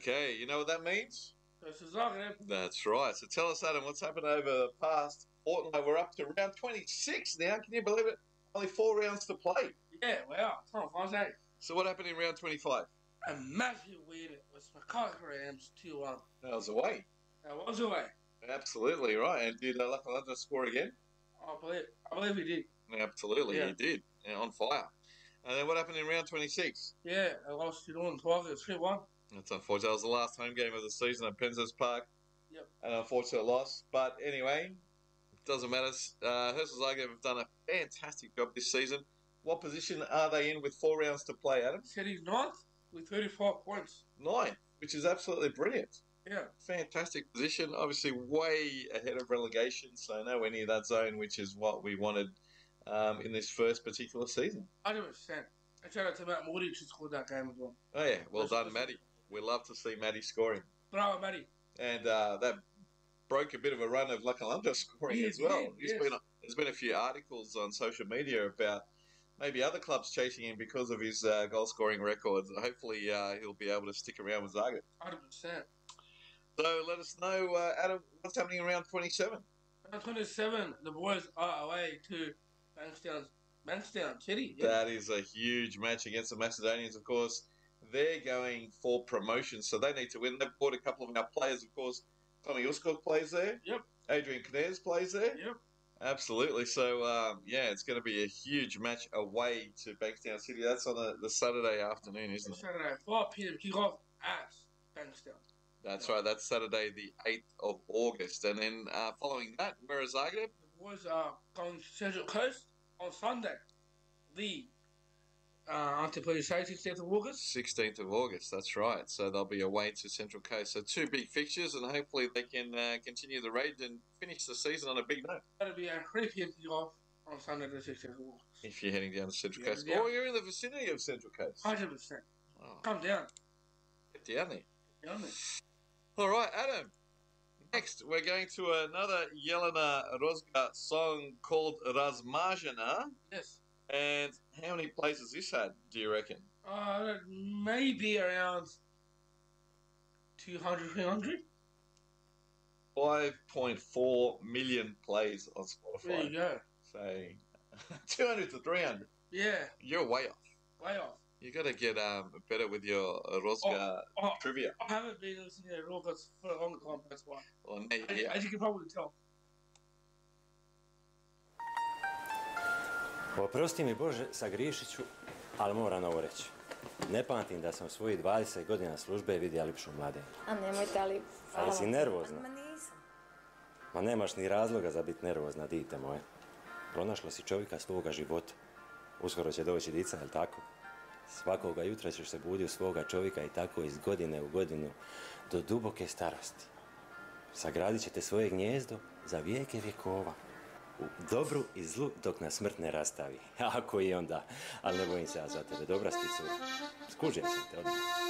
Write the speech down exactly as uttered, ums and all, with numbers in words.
Okay, you know what that means? Versus Zagreb. That's right. So tell us, Adam, what's happened over the past fortnight? We're up to round twenty-six now. Can you believe it? Only four rounds to play. Yeah, wow. Time flies, eh? So what happened in round twenty-five? A massive win was Mackay Rams two one. That was away. That was away. Absolutely right. And did uh, Lacalanta score again? I believe, I believe he did. Absolutely, Yeah. he did. Yeah, on fire. And then what happened in round twenty-six? Yeah, I lost to Northern Tigers three one. That's unfortunate. That was the last home game of the season at Penzance Park. Yep. An unfortunate loss. But anyway, it doesn't matter. Uh, Herschel Zagreb have done a fantastic job this season. What position are they in with four rounds to play, Adam? Said he's ninth with thirty-five points. Nine, which is absolutely brilliant. Yeah. Fantastic position. Obviously way ahead of relegation, so nowhere near that zone, which is what we wanted um, in this first particular season. one hundred percent. And shout out to Matt Moody who scored that game as well. Oh yeah, well Let's- done, let's- Matty. We love to see Matty scoring. Bravo, Matty. And uh, that broke a bit of a run of Lacalanta scoring He as well. did, He's yes. been, there's been a few articles on social media about maybe other clubs chasing him because of his uh, goal-scoring records. Hopefully uh, he'll be able to stick around with Zagreb. one hundred percent. So let us know, uh, Adam, what's happening around twenty-seven? Round twenty-seven, the boys are away to Bankstown, Bankstown City. Yeah. That is a huge match against the Macedonians, of course. They're going for promotion, so they need to win. They've brought a couple of our players, of course. Tommy Uskok plays there. Yep. Adrian Knez plays there. Yep. Absolutely. So, um, yeah, it's going to be a huge match away to Bankstown City. That's on the, the Saturday afternoon, isn't it? Saturday, five p.m. kick-off at Bankstown. That's right. That's Saturday, the eighth of August. And then uh, following that, where is Zagreb? The boys are going to Central Coast on Sunday. The uh, aren't they playing sixteenth of August? sixteenth of August, that's right. So they'll be away to Central Coast. So two big fixtures, and hopefully they can uh, continue the raid and finish the season on a big note. That'll be a three p.m. kick-off on Sunday the sixteenth of August. If you're heading down to Central Yeah, Coast. yeah. Or you're in the vicinity of Central Coast. one hundred percent. Oh, Come down. get down there. You know what I mean? All right, Adam. Next, we're going to another Jelena Rozga song called Razmazhena. Yes. And how many plays has this had, do you reckon? Uh, maybe around two hundred, three hundred. five point four million plays on Spotify. There you go. So, two hundred to three hundred. Yeah, You're way off. way off. You got to get um, better with your uh, Rozga Oh, trivia. I haven't been listening to Rockets for a long time, that's why. Well, now As, yeah. as you can probably tell. Oprosti mi Bože, sagriješit ću, ali moram ovo reći. Ne pamtim da sam svojih dvadeset godina službe vidio ljepšu mladenku. A nemojte, ali... Ali si nervozna. Ma nisam. Ma nemaš ni razloga za biti nervozna, dite moje. Pronašla si čovjeka svoga života. Uskoro će doći dica, jel tako? Svakoga jutra ćeš se budi u svoga čovjeka i tako iz godine u godinu do duboke starosti. Sagradit ćete svoje gnjezdo za vijeke vjekova. U dobru i zlu dok nas smrt ne rastavi. Ako i onda. Ali ne bojim se ja za tebe. Dobra si ti cura. Skužio sam te odmah.